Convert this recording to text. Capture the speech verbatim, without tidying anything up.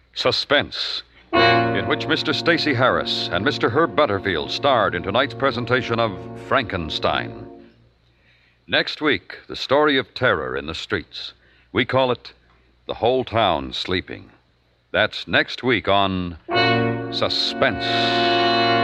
Suspense, in which Mister Stacey Harris and Mister Herb Butterfield starred in tonight's presentation of Frankenstein. Next week, the story of terror in the streets. We call it The Whole Town Sleeping. That's next week on Suspense.